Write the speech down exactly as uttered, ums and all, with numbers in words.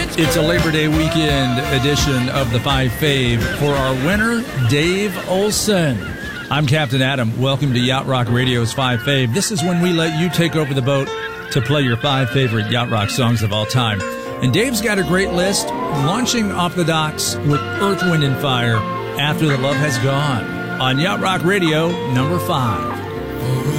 It's a Labor Day weekend edition of the Five Fave for our winner, Dave Olson. I'm Captain Adam. Welcome to Yacht Rock Radio's Five Fave. This is when we let you take over the boat to play your five favorite Yacht Rock songs of all time. And Dave's got a great list, launching off the docks with Earth, Wind, and Fire, After the Love Has Gone, on Yacht Rock Radio, number five.